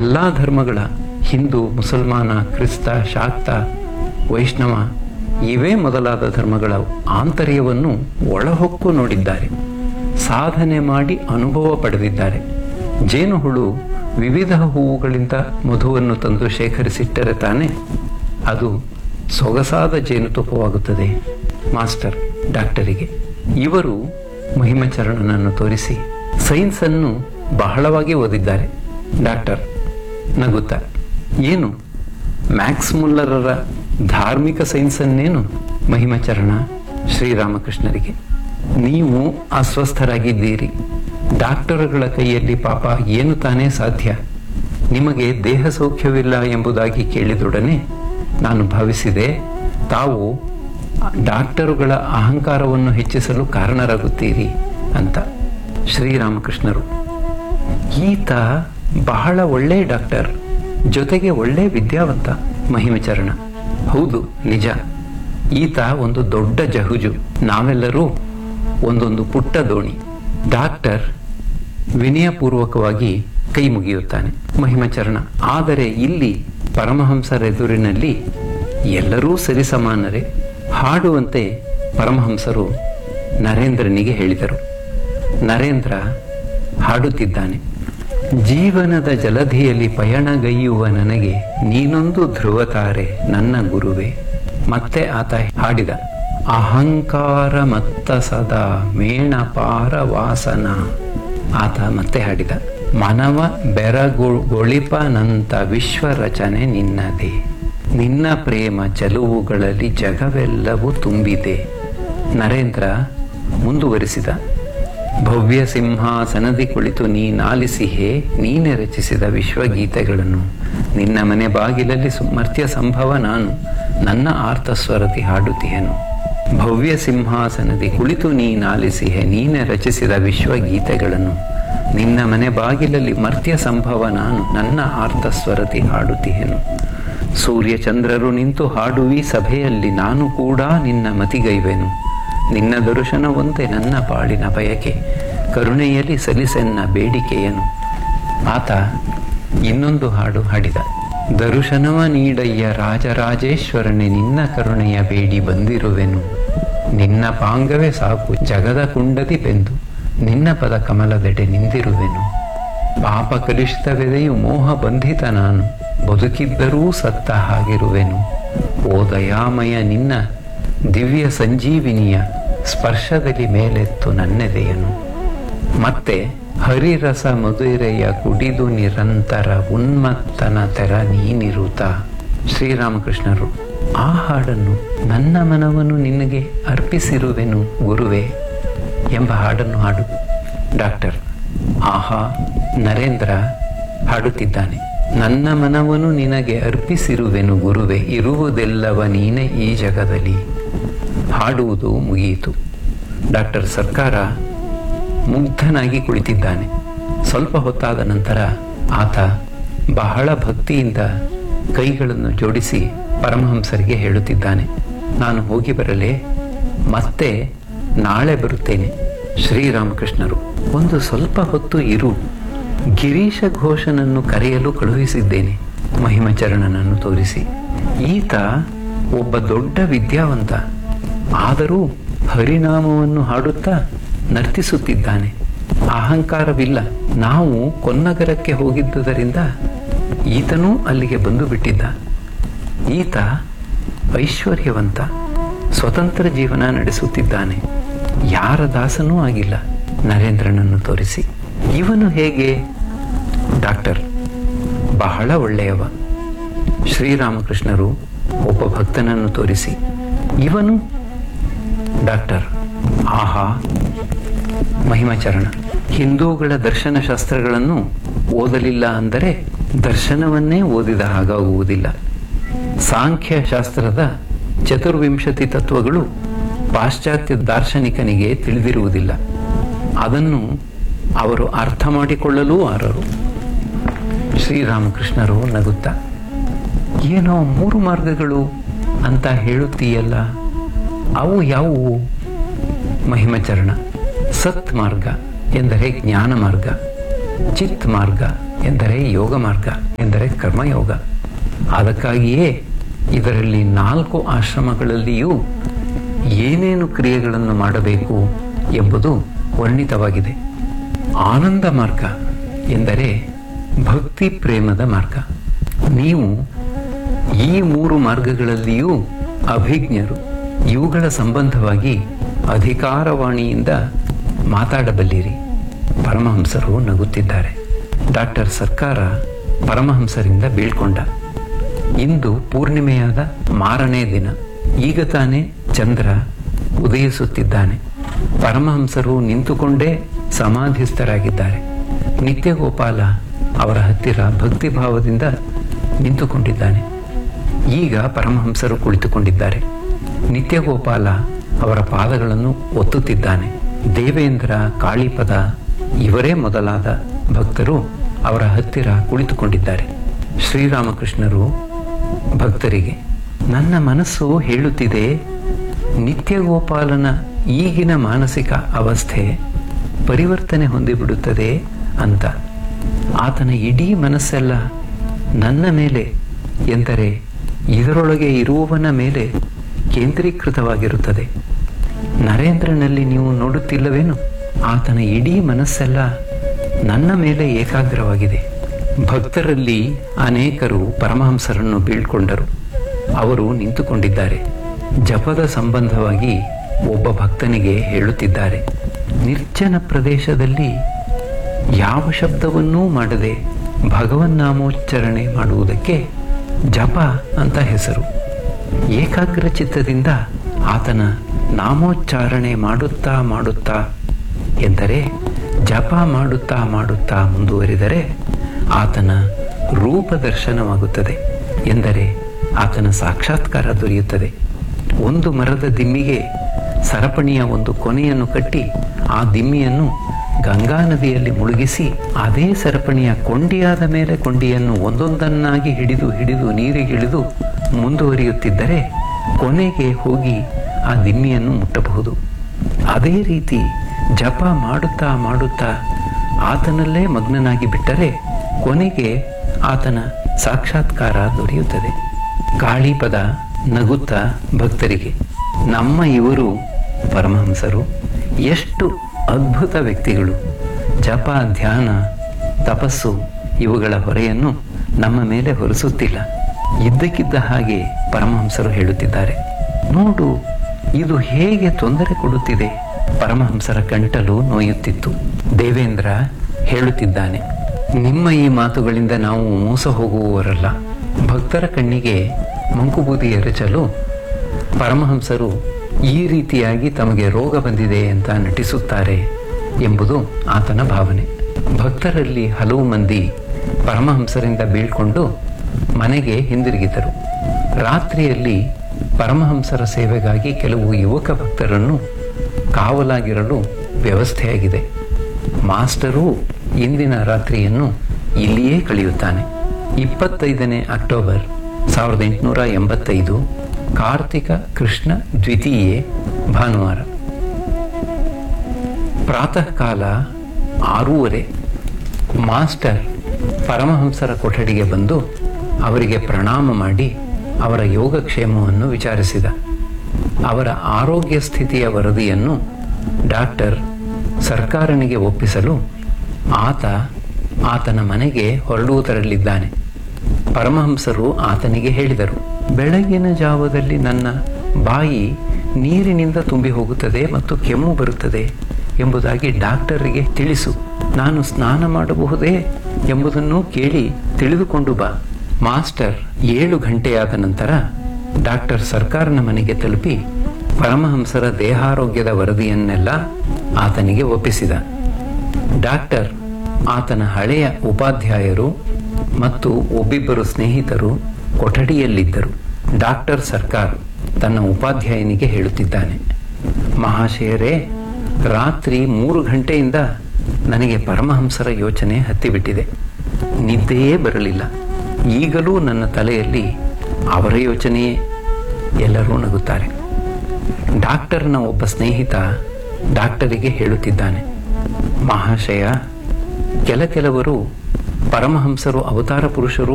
ಎಲ್ಲ ಧರ್ಮಗಳ ಹಿಂದೂ, ಮುಸಲ್ಮಾನ, ಕ್ರಿಸ್ತ, ಶಾಕ್ತ, ವೈಷ್ಣವ ಇವೇ ಮೊದಲಾದ ಧರ್ಮಗಳ ಆಂತರ್ಯವನ್ನು ಒಳಹೊಕ್ಕು ನೋಡಿದ್ದಾರೆ, ಸಾಧನೆ ಮಾಡಿ ಅನುಭವ ಪಡೆದಿದ್ದಾರೆ. ಜೇನುಹುಳು ವಿವಿಧ ಹೂವುಗಳಿಂದ ಮಧುವನ್ನು ತಂದು ಶೇಖರಿಸಿಟ್ಟರೆ ತಾನೇ ಅದು ಸೊಗಸಾದ ಜೇನುತುಪ್ಪವಾಗುತ್ತದೆ. ಮಾಸ್ಟರ್ ಡಾಕ್ಟರಿಗೆ ಇವರು ಮಹಿಮಚರಣನನ್ನು ತೋರಿಸಿ ಸೈನ್ಸನ್ನು ಬಹಳವಾಗಿ ಓದಿದ್ದಾರೆ. ಡಾಕ್ಟರ್ ನಗುತ್ತಾ, ಏನು ಮ್ಯಾಕ್ಸ್ ಮುಲ್ಲರರ ಧಾರ್ಮಿಕ ಸೈನ್ಸನ್ನೇನು? ಮಹಿಮಚರಣ ಶ್ರೀರಾಮಕೃಷ್ಣರಿಗೆ, ನೀವು ಅಸ್ವಸ್ಥರಾಗಿದ್ದೀರಿ, ಡಾಕ್ಟರುಗಳ ಕೈಯಲ್ಲಿ ಪಾಪ ಏನು ತಾನೇ ಸಾಧ್ಯ? ನಿಮಗೆ ದೇಹ ಸೌಖ್ಯವಿಲ್ಲ ಎಂಬುದಾಗಿ ಕೇಳಿದೊಡನೆ ನಾನು ಭಾವಿಸಿದೆ, ತಾವು ಡಾಕ್ಟರುಗಳ ಅಹಂಕಾರವನ್ನು ಹೆಚ್ಚಿಸಲು ಕಾರಣರಾಗುತ್ತೀರಿ ಅಂತ. ಶ್ರೀರಾಮಕೃಷ್ಣರು, ಈತ ಬಹಳ ಒಳ್ಳೆ ಡಾಕ್ಟರ್, ಜೊತೆಗೆ ಒಳ್ಳೆ ವಿದ್ಯಾವಂತ. ಮಹಿಮಚರಣ, ಹೌದು ನಿಜ, ಈತ ಒಂದು ದೊಡ್ಡ ಜಹುಜು, ನಾವೆಲ್ಲರೂ ಒಂದೊಂದು ಪುಟ್ಟ ದೋಣಿ. ಡಾಕ್ಟರ್ ವಿನಯಪೂರ್ವಕವಾಗಿ ಕೈ ಮುಗಿಯುತ್ತಾನೆ. ಮಹಿಮಚರಣ, ಆದರೆ ಇಲ್ಲಿ ಪರಮಹಂಸರೆದುರಿನಲ್ಲಿ ಎಲ್ಲರೂ ಸರಿಸಮಾನರೇ. ಹಾಡುವಂತೆ ಪರಮಹಂಸರು ನರೇಂದ್ರನಿಗೆ ಹೇಳಿದರು. ನರೇಂದ್ರ ಹಾಡುತ್ತಿದ್ದಾನೆ. ಜೀವನದ ಜಲಧಿಯಲ್ಲಿ ಪಯಣಗೈಯುವ ನನಗೆ ನೀನೊಂದು ಧ್ರುವತಾರೆ ನನ್ನ ಗುರುವೆ. ಮತ್ತೆ ಆತ ಹಾಡಿದ, ಅಹಂಕಾರ ಮತ್ತ ಸದಾ ಮೇಣ ಪಾರ ವಾಸನ. ಆತ ಮತ್ತೆ ಹಾಡಿದ, ಮನವ ಬೆರಗೊಳಿಪನಂತ ವಿಶ್ವ ರಚನೆ ನಿನ್ನದೇ, ನಿನ್ನ ಪ್ರೇಮ ಚಲುವುಗಳಲ್ಲಿ ಜಗವೆಲ್ಲವೂ ತುಂಬಿದೆ. ನರೇಂದ್ರ ಮುಂದುವರಿಸಿದ, ಭವ್ಯ ಸಿಂಹಾಸನದಿ ಕುಳಿತು ನೀನಾಲಿಸಿಹೇ, ನೀನೆ ರಚಿಸಿದ ವಿಶ್ವಗೀತೆಗಳನ್ನು. ನಿನ್ನ ಮನೆ ಬಾಗಿಲಲ್ಲಿ ಮರ್ತ್ಯ ಸಂಭವ ನಾನು, ನನ್ನ ಆರ್ತಸ್ವರತಿ ಹಾಡುತ್ತಿಹೆನು. ಭವ್ಯ ಸಿಂಹಾಸನದಿ ಕುಳಿತು ನೀನಾಲಿಸಿಹೆ, ನೀನೆ ರಚಿಸಿದ ವಿಶ್ವಗೀತೆಗಳನ್ನು. ನಿನ್ನ ಮನೆ ಬಾಗಿಲಲ್ಲಿ ಮರ್ತ್ಯ ಸಂಭವ ನಾನು, ನನ್ನ ಆರ್ತಸ್ವರತಿ ಹಾಡುತ್ತಿಹೆನು. ಸೂರ್ಯಚಂದ್ರರು ನಿಂತು ಹಾಡುವಿ ಸಭೆಯಲ್ಲಿ, ನಾನು ಕೂಡ ನಿನ್ನ ಮತಿಗೈವೆನು. ನಿನ್ನ ದರ್ಶನವಂತೆ ನನ್ನ ಪಾಡಿನ ಬಯಕೆ, ಕರುಣೆಯಲ್ಲಿ ಸಲ್ಲಿಸೆನ್ನ ಬೇಡಿಕೆಯನು. ಆತ ಇನ್ನೊಂದು ಹಾಡು ಹಾಡಿದ, ದರುಶನವ ನೀಡಯ್ಯ ರಾಜರಾಜೇಶ್ವರನೇ, ನಿನ್ನ ಕರುಣೆಯ ಬೇಡಿ ಬಂದಿರುವೆನು. ನಿನ್ನ ಪಾಂಗವೇ ಸಾಕು ಜಗದ ಕುಂಡದಿ ಬೆಂದು, ನಿನ್ನ ಪದ ಕಮಲದೆಡೆ ನಿಂದಿರುವೆನು. ಪಾಪ ಕಲುಷಿತವೆದೆಯು ಮೋಹ ಬಂಧಿತ ನಾನು, ಬದುಕಿದ್ದರೂ ಸತ್ತ ಹಾಗಿರುವೆನು. ಓ ದಯಾಮಯ ನಿನ್ನ ದಿವ್ಯ ಸಂಜೀವಿನಿಯ ಸ್ಪರ್ಶದಲ್ಲಿ ಮೇಲೆತ್ತು ನನ್ನೆದೆಯನು. ಮತ್ತೆ ಹರಿರಸ ಮಧುರೆಯ ಕುಡಿದು ನಿರಂತರ ಉನ್ಮತ್ತನ ತೆರ ನೀನಿರುತ್ತ. ಶ್ರೀರಾಮಕೃಷ್ಣರು, ಆ ಹಾಡನ್ನು ನನ್ನ ಮನವನ್ನು ನಿನಗೆ ಅರ್ಪಿಸಿರುವೆನು ಗುರುವೆ ಎಂಬ ಹಾಡನ್ನು ಹಾಡು. ಡಾಕ್ಟರ್, ಆಹಾ, ನರೇಂದ್ರ ಹಾಡುತ್ತಿದ್ದಾನೆ, ನನ್ನ ಮನವನ್ನು ನಿನಗೆ ಅರ್ಪಿಸಿರುವೆನು ಗುರುವೆ, ಇರುವುದೆಲ್ಲವ ನೀನೆ ಈ ಜಗದಲ್ಲಿ. ಹಾಡುವುದು ಮುಗಿಯಿತು. ಡಾಕ್ಟರ್ ಸರ್ಕಾರ ಮುಗ್ಧನಾಗಿ ಕುಳಿತಿದ್ದಾನೆ. ಸ್ವಲ್ಪ ಹೊತ್ತಾದ ನಂತರ ಆತ ಬಹಳ ಭಕ್ತಿಯಿಂದ ಕೈಗಳನ್ನು ಜೋಡಿಸಿ ಪರಮಹಂಸರಿಗೆ ಹೇಳುತ್ತಿದ್ದಾನೆ, ನಾನು ಹೋಗಿ ಬರಲೇ, ಮತ್ತೆ ನಾಳೆ ಬರುತ್ತೇನೆ. ಶ್ರೀರಾಮಕೃಷ್ಣರು, ಒಂದು ಸ್ವಲ್ಪ ಹೊತ್ತು ಇರು, ಗಿರೀಶ ಘೋಷನನ್ನು ಕರೆಯಲು ಕಳುಹಿಸಿದ್ದೇನೆ. ಮಹಿಮಚರಣನನ್ನು ತೋರಿಸಿ, ಈತ ಒಬ್ಬ ದೊಡ್ಡ ವಿದ್ಯಾವಂತ, ಆದರೂ ಹರಿನಾಮವನ್ನು ಹಾಡುತ್ತಾ ನರ್ತಿಸುತ್ತಿದ್ದಾನೆ. ಅಹಂಕಾರವಿಲ್ಲ. ನಾವು ಕೊನ್ನಗರಕ್ಕೆ ಹೋಗಿದ್ದುದರಿಂದ ಈತನೂ ಅಲ್ಲಿಗೆ ಬಂದು ಬಿಟ್ಟಿದ್ದ. ಈತ ಐಶ್ವರ್ಯವಂತ, ಸ್ವತಂತ್ರ ಜೀವನ ನಡೆಸುತ್ತಿದ್ದಾನೆ, ಯಾರ ದಾಸನೂ ಆಗಿಲ್ಲ. ನರೇಂದ್ರನನ್ನು ತೋರಿಸಿ, ಇವನು ಹೇಗೆ? ಡಾಕ್ಟರ್, ಬಹಳ ಒಳ್ಳೆಯವ. ಶ್ರೀರಾಮಕೃಷ್ಣರು ಒಬ್ಬ ಭಕ್ತನನ್ನು ತೋರಿಸಿ, ಇವನು? ಡಾಕ್ಟರ್, ಆಹಾ. ಮಹಿಮಚರಣ, ಹಿಂದೂಗಳ ದರ್ಶನಶಾಸ್ತ್ರಗಳನ್ನು ಓದಲಿಲ್ಲ ಅಂದರೆ ದರ್ಶನವನ್ನೇ ಓದಿದ ಹಾಗಾಗುವುದಿಲ್ಲ. ಸಾಂಖ್ಯಶಾಸ್ತ್ರದ 24 ತತ್ವಗಳು ಪಾಶ್ಚಾತ್ಯ ದಾರ್ಶನಿಕನಿಗೆ ತಿಳಿದಿರುವುದಿಲ್ಲ. ಅದನ್ನು ಅವರು ಅರ್ಥ ಮಾಡಿಕೊಳ್ಳಲೂ ಆರರು. ಶ್ರೀರಾಮಕೃಷ್ಣರು ನಗುತ್ತಾ, ಏನೋ 3 ಮಾರ್ಗಗಳು ಅಂತ ಹೇಳುತ್ತೀಯಲ್ಲ, ಅವು ಯಾವುವು? ಮಹಿಮಚರಣ, ಸತ್ ಮಾರ್ಗ ಎಂದರೆ ಜ್ಞಾನ ಮಾರ್ಗ, ಚಿತ್ ಮಾರ್ಗ ಎಂದರೆ ಯೋಗ ಮಾರ್ಗ, ಎಂದರೆ ಕರ್ಮಯೋಗ. ಅದಕ್ಕಾಗಿಯೇ ಇದರಲ್ಲಿ 4 ಆಶ್ರಮಗಳಲ್ಲಿಯೂ ಏನೇನು ಕ್ರಿಯೆಗಳನ್ನು ಮಾಡಬೇಕು ಎಂಬುದು ವರ್ಣಿತವಾಗಿದೆ. ಆನಂದ ಮಾರ್ಗ ಎಂದರೆ ಭಕ್ತಿ ಪ್ರೇಮದ ಮಾರ್ಗ. ನೀವು ಈ 3 ಮಾರ್ಗಗಳಲ್ಲಿಯೂ ಅಭಿಜ್ಞರು. ಇವುಗಳ ಸಂಬಂಧವಾಗಿ ಅಧಿಕಾರವಾಣಿಯಿಂದ ಮಾತಾಡಬಲ್ಲಿರಿ. ಪರಮಹಂಸರು ನಗುತ್ತಿದ್ದಾರೆ. ಡಾಕ್ಟರ್ ಸರ್ಕಾರ ಪರಮಹಂಸರಿಂದ ಬೀಳ್ಕೊಂಡ. ಇಂದು ಪೂರ್ಣಿಮೆಯಾದ ಮಾರನೇ ದಿನ. ಈಗ ತಾನೇ ಚಂದ್ರ ಉದಯಿಸುತ್ತಿದ್ದಾನೆ. ಪರಮಹಂಸರು ನಿಂತುಕೊಂಡೇ ಸಮಾಧಿಸ್ಥರಾಗಿದ್ದಾರೆ. ನಿತ್ಯಗೋಪಾಲ ಅವರ ಹತ್ತಿರ ಭಕ್ತಿಭಾವದಿಂದ ನಿಂತುಕೊಂಡಿದ್ದಾನೆ. ಈಗ ಪರಮಹಂಸರು ಕುಳಿತುಕೊಂಡಿದ್ದಾರೆ. ನಿತ್ಯಗೋಪಾಲ ಅವರ ಪಾದಗಳನ್ನು ಒತ್ತುತ್ತಿದ್ದಾನೆ. ದೇವೇಂದ್ರ, ಕಾಳಿಪದ ಇವರೇ ಮೊದಲಾದ ಭಕ್ತರು ಅವರ ಹತ್ತಿರ ಕುಳಿತುಕೊಂಡಿದ್ದಾರೆ. ಶ್ರೀರಾಮಕೃಷ್ಣರು ಭಕ್ತರಿಗೆ, ನನ್ನ ಮನಸ್ಸು ಹೇಳುತ್ತಿದೆ, ನಿತ್ಯಗೋಪಾಲನ ಈಗಿನ ಮಾನಸಿಕ ಅವಸ್ಥೆ ಪರಿವರ್ತನೆ ಹೊಂದಿಬಿಡುತ್ತದೆ ಅಂತ. ಆತನ ಇಡೀ ಮನಸ್ಸೆಲ್ಲ ನನ್ನ ಮೇಲೆ, ಎಂದರೆ ಇದರೊಳಗೆ ಇರುವವನ ಮೇಲೆ ಕೇಂದ್ರೀಕೃತವಾಗಿರುತ್ತದೆ. ನರೇಂದ್ರನಲ್ಲಿ ನೀವು ನೋಡುತ್ತಿಲ್ಲವೇನು? ಆತನ ಇಡೀ ಮನಸ್ಸೆಲ್ಲ ನನ್ನ ಮೇಲೆ ಏಕಾಗ್ರವಾಗಿದೆ. ಭಕ್ತರಲ್ಲಿ ಅನೇಕರು ಪರಮಹಂಸರನ್ನು ಬೀಳ್ಕೊಂಡರು. ಅವರು ನಿಂತುಕೊಂಡಿದ್ದಾರೆ. ಜಪದ ಸಂಬಂಧವಾಗಿ ಒಬ್ಬ ಭಕ್ತನಿಗೆ ಹೇಳುತ್ತಿದ್ದಾರೆ, ನಿರ್ಜನ ಪ್ರದೇಶದಲ್ಲಿ ಯಾವ ಶಬ್ದವನ್ನೂ ಮಾಡದೆ ಭಗವನ್ನಾಮೋಚ್ಚರಣೆ ಮಾಡುವುದಕ್ಕೆ ಜಪ ಅಂತ ಹೆಸರು. ಏಕಾಗ್ರ ಚಿತ್ತದಿಂದ ಆತನ ನಾಮೋಚ್ಚಾರಣೆ ಮಾಡುತ್ತಾ ಮಾಡುತ್ತಾ, ಎಂದರೆ ಜಪ ಮಾಡುತ್ತಾ ಮಾಡುತ್ತಾ ಮುಂದುವರಿದರೆ ಆತನ ರೂಪ ದರ್ಶನವಾಗುತ್ತದೆ, ಎಂದರೆ ಆತನ ಸಾಕ್ಷಾತ್ಕಾರ ದೊರೆಯುತ್ತದೆ. ಒಂದು ಮರದ ದಿಮ್ಮಿಗೆ ಸರಪಣಿಯ ಒಂದು ಕೊನೆಯನ್ನು ಕಟ್ಟಿ ಆ ದಿಮ್ಮಿಯನ್ನು ಗಂಗಾ ನದಿಯಲ್ಲಿ ಮುಳುಗಿಸಿ ಅದೇ ಸರಪಣಿಯ ಕೊಂಡಿಯಾದ ಮೇಲೆ ಕೊಂಡಿಯನ್ನು ಒಂದೊಂದನ್ನಾಗಿ ಹಿಡಿದು ಹಿಡಿದು ನೀರಿಗಿಳಿದು ಮುಂದುವರಿಯುತ್ತಿದ್ದರೆ ಕೊನೆಗೆ ಹೋಗಿ ಆ ದಿಮ್ಮಿಯನ್ನು ಮುಟ್ಟಬಹುದು. ಅದೇ ರೀತಿ ಜಪ ಮಾಡುತ್ತಾ ಮಾಡುತ್ತಾ ಆತನಲ್ಲೇ ಮಗ್ನನಾಗಿ ಬಿಟ್ಟರೆ ಕೊನೆಗೆ ಆತನ ಸಾಕ್ಷಾತ್ಕಾರ ದೊರೆಯುತ್ತದೆ. ಕಾಳಿಪದ ನಗುತ್ತಾ ಭಕ್ತರಿಗೆ, ನಮ್ಮ ಇವರು ಪರಮಹಂಸರು ಎಷ್ಟು ಅದ್ಭುತ ವ್ಯಕ್ತಿಗಳು. ಜಪ, ಧ್ಯಾನ, ತಪಸ್ಸು ಇವುಗಳ ಹೊರೆಯನ್ನು ನಮ್ಮ ಮೇಲೆ ಹೊರಿಸುತ್ತಿಲ್ಲ. ಇದ್ದಕ್ಕಿದ್ದ ಹಾಗೆ ಪರಮಹಂಸರು ಹೇಳುತ್ತಿದ್ದಾರೆ, ನೋಡು ಇದು ಹೇಗೆ ತೊಂದರೆ ಕೊಡುತ್ತಿದೆ. ಪರಮಹಂಸರ ಗಂಟಲು ನೋಯುತ್ತಿತ್ತು. ದೇವೇಂದ್ರ ಹೇಳುತ್ತಿದ್ದಾನೆ, ನಿಮ್ಮ ಈ ಮಾತುಗಳಿಂದ ನಾವು ಮೋಸ ಹೋಗುವವರಲ್ಲ. ಭಕ್ತರ ಕಣ್ಣಿಗೆ ಮಂಕುಬೂದಿ ಎರಚಲು ಪರಮಹಂಸರು ಈ ರೀತಿಯಾಗಿ ತಮಗೆ ರೋಗ ಬಂದಿದೆ ಅಂತ ನಟಿಸುತ್ತಾರೆ ಎಂಬುದು ಆತನ ಭಾವನೆ. ಭಕ್ತರಲ್ಲಿ ಹಲವು ಮಂದಿ ಪರಮಹಂಸರಿಂದ ಬೀಳ್ಕೊಂಡು ಮನೆಗೆ ಹಿಂದಿರುಗಿದರು. ರಾತ್ರಿಯಲ್ಲಿ ಪರಮಹಂಸರ ಸೇವೆಗಾಗಿ ಕೆಲವು ಯುವಕ ಭಕ್ತರನ್ನು ಕಾವಲಾಗಿರಲು ವ್ಯವಸ್ಥೆಯಾಗಿದೆ. ಮಾಸ್ಟರು ಇಂದಿನ ರಾತ್ರಿಯನ್ನು ಇಲ್ಲಿಯೇ ಕಳೆಯುತ್ತಾನೆ. 25ನೇ ಅಕ್ಟೋಬರ್ 1885 ಕಾರ್ತಿಕ ಕೃಷ್ಣ ದ್ವಿತೀಯೆ ಭಾನುವಾರ. ಪ್ರಾತಃ ಕಾಲ 6:30 ಮಾಸ್ಟರ್ ಪರಮಹಂಸರ ಕೊಠಡಿಗೆ ಬಂದು ಅವರಿಗೆ ಪ್ರಣಾಮ ಮಾಡಿ ಅವರ ಯೋಗಕ್ಷೇಮವನ್ನು ವಿಚಾರಿಸಿದ. ಅವರ ಆರೋಗ್ಯ ಸ್ಥಿತಿಯ ವರದಿಯನ್ನು ಡಾಕ್ಟರ್ ಸರ್ಕಾರನಿಗೆ ಒಪ್ಪಿಸಲು ಆತನ ಮನೆಗೆ ಹೊರಡುವುದರಲ್ಲಿದ್ದಾನೆ. ಪರಮಹಂಸರು ಆತನಿಗೆ ಹೇಳಿದರು, ಬೆಳಗಿನ ಜಾವದಲ್ಲಿ ನನ್ನ ಬಾಯಿ ನೀರಿನಿಂದ ತುಂಬಿ ಹೋಗುತ್ತದೆ ಮತ್ತು ಕೆಮ್ಮು ಬರುತ್ತದೆ ಎಂಬುದಾಗಿ ಡಾಕ್ಟರಿಗೆ ತಿಳಿಸು. ನಾನು ಸ್ನಾನ ಮಾಡಬಹುದೇ ಎಂಬುದನ್ನು ಕೇಳಿ ತಿಳಿದುಕೊಂಡು ಬಾ. ಮಾಸ್ಟರ್ 7 ಗಂಟೆಯಾದ ನಂತರ ಡಾಕ್ಟರ್ ಸರ್ಕಾರನ ಮನೆಗೆ ತಲುಪಿ ಪರಮಹಂಸರ ದೇಹಾರೋಗ್ಯದ ವರದಿಯನ್ನೆಲ್ಲ ಆತನಿಗೆ ಒಪ್ಪಿಸಿದ. ಡಾಕ್ಟರ್ ಆತನ ಹಳೆಯ ಉಪಾಧ್ಯಾಯರು ಮತ್ತು ಒಬ್ಬಿಬ್ಬರು ಸ್ನೇಹಿತರು ಕೊಠಡಿಯಲ್ಲಿದ್ದರು. ಡಾಕ್ಟರ್ ಸರ್ಕಾರ್ ತನ್ನ ಉಪಾಧ್ಯಾಯನಿಗೆ ಹೇಳುತ್ತಿದ್ದಾನೆ, ಮಹಾಶಯರೇ, ರಾತ್ರಿ 3 ಗಂಟೆಯಿಂದ ನನಗೆ ಪರಮಹಂಸರ ಯೋಚನೆ ಹತ್ತಿಬಿಟ್ಟಿದೆ. ನಿದ್ದೆಯೇ ಬರಲಿಲ್ಲ. ಈಗಲೂ ನನ್ನ ತಲೆಯಲ್ಲಿ ಅವರ ಯೋಚನೆಯೇ. ಎಲ್ಲರೂ ನಗುತ್ತಾರೆ. ಡಾಕ್ಟರ್ನ ಒಬ್ಬ ಸ್ನೇಹಿತ ಡಾಕ್ಟರಿಗೆ ಹೇಳುತ್ತಿದ್ದಾನೆ, ಮಹಾಶಯ, ಕೆಲವರು ಪರಮಹಂಸರು ಅವತಾರ ಪುರುಷರು